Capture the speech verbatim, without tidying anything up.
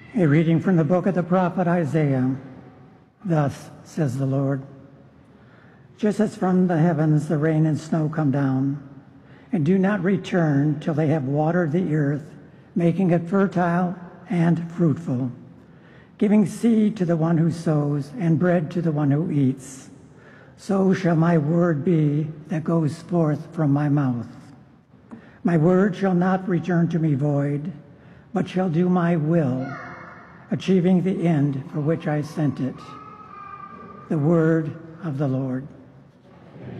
A reading from the book of the prophet Isaiah. Thus says the Lord, just as from the heavens the rain and snow come down, and do not return till they have watered the earth, making it fertile and fruitful, giving seed to the one who sows and bread to the one who eats, so shall my word be that goes forth from my mouth. My word shall not return to me void, but shall do my will, achieving the end for which I sent it. The word of the Lord.